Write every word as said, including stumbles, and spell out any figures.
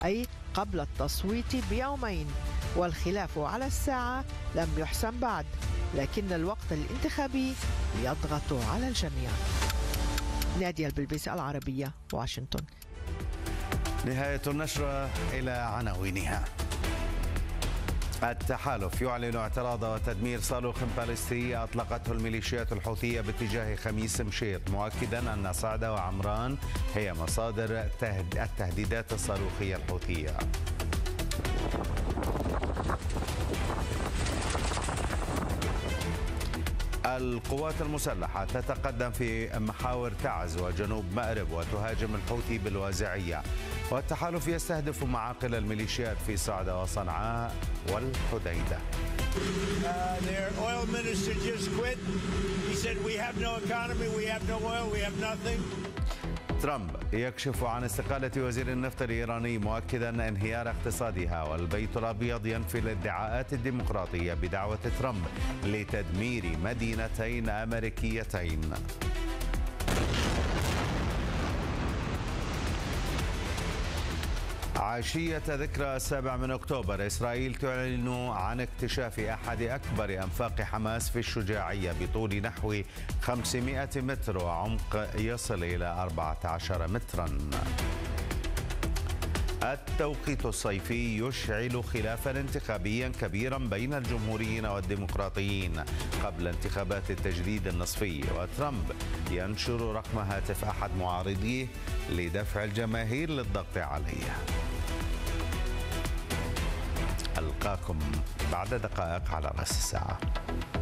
أي قبل التصويت بيومين، والخلاف على الساعة لم يحسم بعد، لكن الوقت الانتخابي يضغط على الجميع. نادية البلبيسي العربية، واشنطن. نهاية النشرة إلى عناوينها. التحالف يعلن اعتراض وتدمير صاروخ باليستي أطلقته الميليشيات الحوثية باتجاه خميس مشيط، مؤكدا أن صعدة وعمران هي مصادر التهديدات الصاروخية الحوثية. القوات المسلحة تتقدم في محاور تعز وجنوب مأرب وتهاجم الحوثي بالوازعية، والتحالف يستهدف معاقل الميليشيات في صعدة وصنعاء والحديدة. ترامب يكشف عن استقالة وزير النفط الإيراني، مؤكدا انهيار اقتصادها، والبيت الأبيض ينفي الادعاءات الديمقراطية بدعوة ترامب لتدمير مدينتين أمريكيتين. عشية ذكرى السابع من أكتوبر، إسرائيل تعلن عن اكتشاف أحد أكبر أنفاق حماس في الشجاعية بطول نحو خمسمائة متر وعمق يصل إلى أربعة عشر مترا. التوقيت الصيفي يشعل خلافا انتخابيا كبيرا بين الجمهوريين والديمقراطيين قبل انتخابات التجديد النصفي، وترامب ينشر رقم هاتف أحد معارضيه لدفع الجماهير للضغط عليه. ألقاكم بعد دقائق على رأس الساعة.